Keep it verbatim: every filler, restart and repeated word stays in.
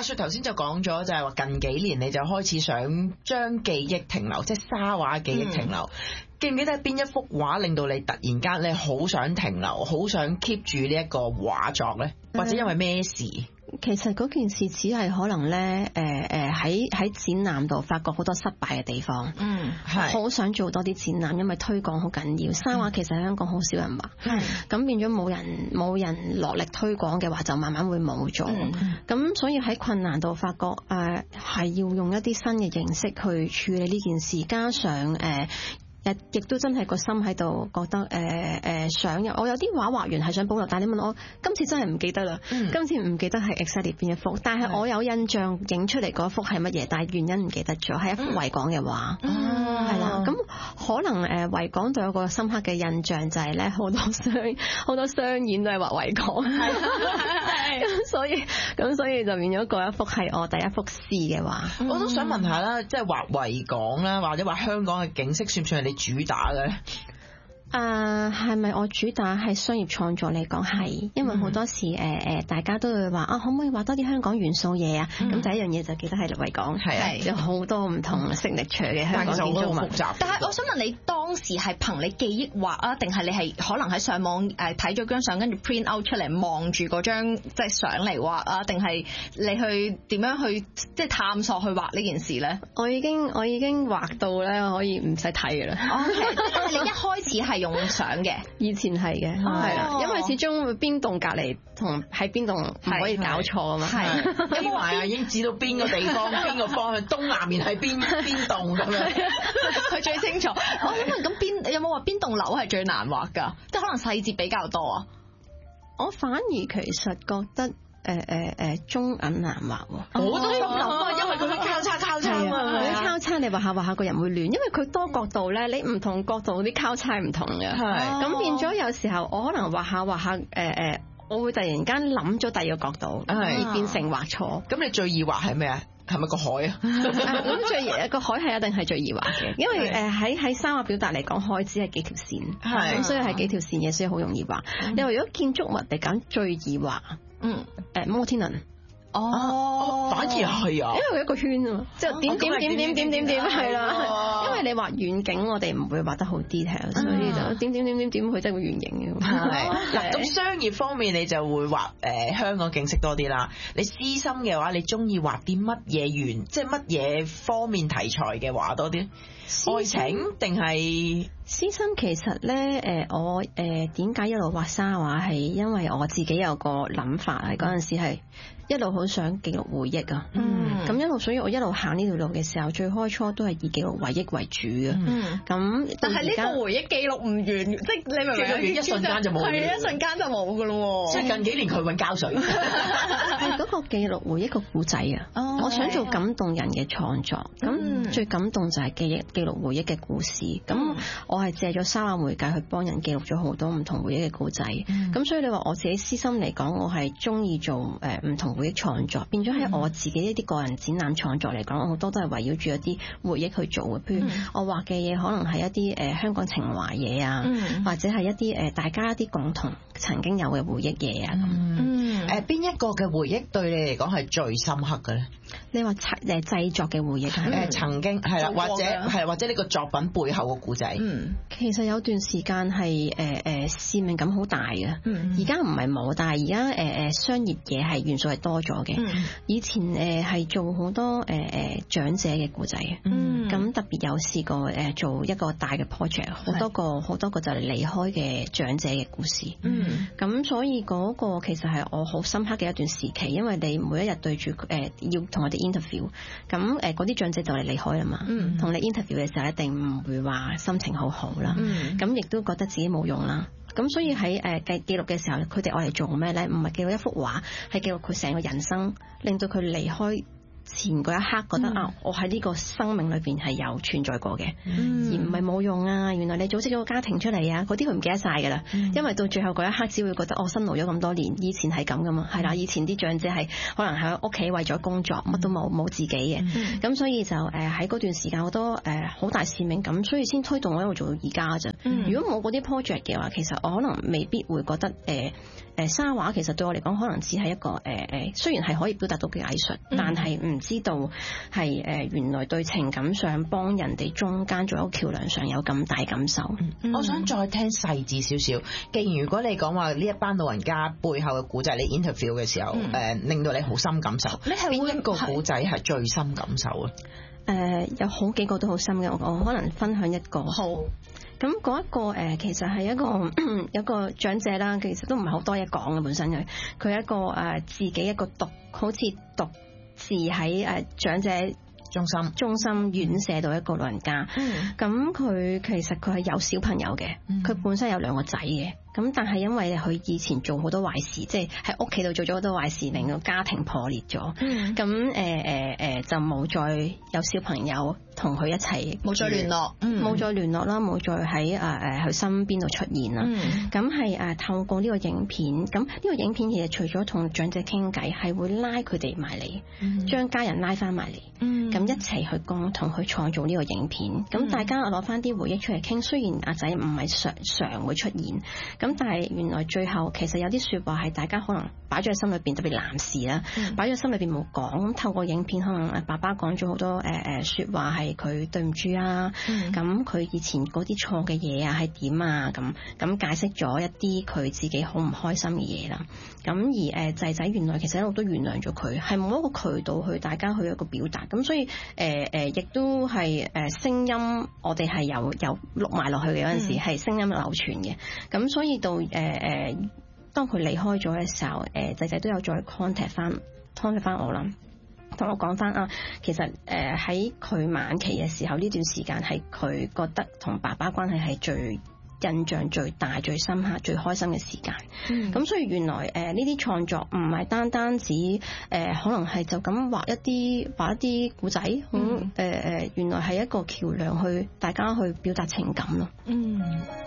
雪頭先就講咗，就係話近幾年你就開始想將記憶停留，即係沙畫記憶停留。嗯、記唔記得邊一幅畫令到你突然間你好想停留，好想 keep 住呢一個畫作咧？或者因為咩事？ 其實嗰件事只係可能咧，誒誒喺喺展覽度發覺好多失敗嘅地方，嗯，係好想做多啲展覽，因為推廣好緊要。沙畫其實喺香港好少人畫，係咁變咗冇人冇人落力推廣嘅話，就慢慢會冇咗。咁、嗯、所以喺困難度發覺誒係、呃、要用一啲新嘅形式去處理呢件事，加上誒。呃亦都真係個心喺度，覺得誒誒、呃呃、想有，我有啲畫畫完係想保留，但係你問我今次真係唔記得啦，嗯、今次唔記得係 exactly 邊一幅，但係我有印象影出嚟嗰幅係乜嘢，但係原因唔記得咗，係一幅維港嘅畫，係啦、嗯，咁可能誒維港對我個深刻嘅印象就係咧好多商好多商演都係畫維港，咁所以咁所以就變咗嗰一幅係我第一幅試嘅畫。 嗯、我都想問下啦，即係畫維港啦，或者畫香港嘅景色，算唔算係你主打嘅咧？ 啊，係咪我主打係商業創作嚟講係？因為好多時誒誒、呃，大家都會話啊，可唔可以畫多啲香港元素嘢啊？咁、嗯、第一樣嘢就記得係維港，係有好多唔同 signature 嘅香港建築物。 但係我想問你，當時係憑你記憶畫啊，定係你係可能喺上網誒睇咗張相，跟住 print out 出嚟望住嗰張即係相嚟畫啊？定係你去點樣去即係探索去畫呢件事咧？ 我已經我已經畫到咧，可以唔使睇嘅啦。 哦，但係你一開始係用相嘅， 以前係嘅，係啦、哦，因為始終邊棟隔離同喺邊棟唔可以搞錯啊嘛。係有冇話啊？已經知道邊個地方、邊個方向、東南面係邊邊棟咁樣， 佢最清楚。我想問咁邊有冇話邊棟樓係最難畫㗎？即係可能細節比較多啊。 我反而其實覺得。誒誒誒，中銀難畫喎， 我都咁諗啊，因為佢啲交叉交叉啊， 佢啲交叉你畫下畫下個人會亂，因為佢多角度咧，你唔同角度啲交叉唔同嘅，係咁變咗有時候我可能畫下畫下誒誒，我會突然間諗咗第二個角度，而變成畫錯。 咁你最易畫係咩啊？係咪個海啊？ 咁最易個海係一定係最易畫嘅，因為誒喺喺沙畫表達嚟講，海只係幾條線，係咁所以係幾條線嘅，所以好容易畫。你話如果建築物嚟講最易畫。嗯，誒摩天輪， 哦，反而係啊， 因為佢一個圈啊嘛，即係點點點點點點點係啦，因為你畫遠景，我哋唔會畫得好 detail，所以就點點點點點，佢真係會圓形嘅。 係嗱，咁商業方面你就會畫誒香港景色多啲啦。你私心嘅話，你中意畫啲乜嘢原，即係乜嘢方面題材嘅畫多啲？愛情定係私心？其實咧，誒我誒點解一路畫沙畫係因為我自己有個諗法，係嗰陣時係一路好想記錄回憶啊。嗯，咁一路，所以我一路行呢條路嘅時候，最開初都係以記錄回憶為主嘅。嗯，咁但係呢個回憶記錄唔完，即係你明唔明？ 一瞬間就冇， 係一瞬間就冇噶咯。 即係近幾年佢揾膠水， 係嗰個記錄回憶個故仔啊。哦，我想做感動人嘅創作，咁最感動就係記憶記錄回憶嘅故事。咁我係借咗沙畫媒介去幫人記錄咗好多唔同回憶嘅故仔。咁所以你話我自己私心嚟講，我係中意做誒唔同回憶創作，變咗喺我自己一啲個人展覽創作嚟講，我好多都係圍繞住一啲回憶去做嘅。譬如我畫嘅嘢，可能係一啲誒香港情懷嘢啊，或者係一啲誒大家一啲共同曾經有嘅回憶嘢啊。 嗯，誒邊一個嘅回憶對你嚟講係最深刻嘅咧？ 你話誒製作嘅回憶誒曾經係啦，或者係或者呢個作品背後嘅故仔。嗯， 其實有段時間係誒誒使命感好大嘅。嗯，而家唔係冇，但係而家誒誒商業嘢係元素係多咗嘅。嗯，以前誒係做好多誒誒長者嘅故仔。嗯，咁特別有試過誒做一個大嘅 project， 好多個好多個就嚟離開嘅長者嘅故事。嗯，咁所以嗰個其實係我好深刻嘅一段時期，因為你每一日對住誒要同我哋 interview， 咁誒嗰啲長者就嚟離開啦嘛。嗯，同你 interview 嘅時候一定唔會話心情好好啦。嗯，咁亦都覺得自己冇用啦。咁所以喺誒記記錄嘅時候，佢哋愛嚟做咩咧？唔係記錄一幅畫，係記錄佢成個人生，令到佢離開前嗰一刻覺得、嗯、啊，我喺呢個生命裏邊係有存在過嘅，嗯、而唔係冇用啊。原來你組織咗個家庭出嚟啊，嗰啲佢唔記得晒㗎啦。嗯、因為到最後嗰一刻，只會覺得我辛勞咗咁多年，以前係咁㗎嘛，係啦、嗯。以前啲長者係可能喺屋企為咗工作，乜都冇冇自己嘅。咁、嗯、所以就誒喺嗰段時間好多誒好大使命感，所以先推動我一路做到而家啫。嗯、如果冇嗰啲 project 嘅話，其實我可能未必會覺得誒。呃誒沙畫其實對我嚟講，可能只係一個誒誒，雖然係可以表達到嘅藝術，嗯、但係唔知道係誒原來對情感上幫人哋中間做一個橋梁上有咁大感受。 嗯、我想再聽細緻少少。既然如果你講話呢一班老人家背後嘅古仔，你 interview 嘅時候，誒、嗯呃、令到你好深感受，你係邊一個古仔係最深感受啊？ 誒、呃、有好幾個都好深嘅，我我可能分享一個。好。咁嗰一個誒，其實係一個有一個長者啦，其實都唔係好多嘢講嘅本身佢，佢係一個誒自己一個獨好似獨自喺誒長者中心中心院舍度一個老人家。咁佢、嗯、其實佢係有小朋友嘅，佢、嗯、本身有兩個仔嘅。咁但係因為佢以前做好多壞事，即係喺屋企度做咗好多壞事，令到家庭破裂咗。咁誒誒誒就冇再有小朋友同佢一齊， 冇再聯絡， 冇、嗯、再聯絡啦，冇再喺誒誒佢身邊度出現啦。咁係誒透過呢個影片，咁呢個影片其實除咗同長者傾偈，係會拉佢哋埋嚟，將、嗯、家人拉翻埋嚟，咁、嗯、一齊去共同去創造呢個影片。咁、嗯、大家攞翻啲回憶出嚟傾，雖然阿仔唔係常常會出現。咁但係原來最後其實有啲説話係大家可能擺咗喺心裏邊，特別男士啦，擺咗喺心裏邊冇講。咁透過影片，可能誒爸爸講咗好多誒誒説話係佢對唔住啊，咁佢、嗯、以前嗰啲錯嘅嘢啊係點啊，咁咁解釋咗一啲佢自己好唔開心嘅嘢啦。咁而誒仔仔原來其實一路都原諒咗佢，係冇一個渠道去大家去一個表達。咁所以誒誒亦都係誒聲音，我哋係有有錄埋落去嘅嗰陣時係聲音流傳嘅。咁所以到誒誒、呃，當佢離開咗嘅時候，誒仔仔都有再 contact 翻 contact 翻我啦，同我講翻啊，其實誒喺佢晚期嘅時候呢段時間係佢覺得同爸爸關係係最印象最大、最深刻、最開心嘅時間。咁、嗯、所以原來誒呢啲創作唔係單單止誒、呃，可能係就咁畫一啲畫一啲故仔，咁誒誒，原來係一個橋梁去大家去表達情感咯。嗯。